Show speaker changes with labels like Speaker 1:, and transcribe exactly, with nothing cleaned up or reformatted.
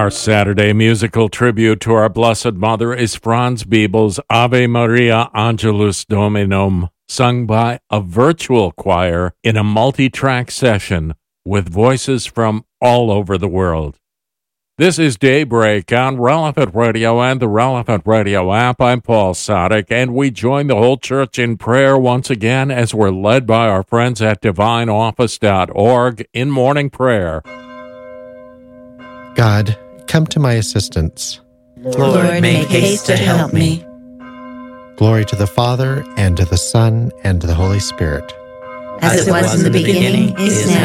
Speaker 1: Our Saturday musical tribute to our Blessed Mother is Franz Biebel's Ave Maria Angelus Dominum, sung by a virtual choir in a multi-track session with voices from all over the world. This is Daybreak on Relevant Radio and the Relevant Radio app. I'm Paul Sadek, and we join the whole church in prayer once again as we're led by our friends at divine office dot org in morning prayer.
Speaker 2: God, come to my assistance.
Speaker 3: Lord, make haste to help me.
Speaker 2: Glory to the Father, and to the Son, and to the Holy Spirit.
Speaker 3: As it was in the beginning, is now,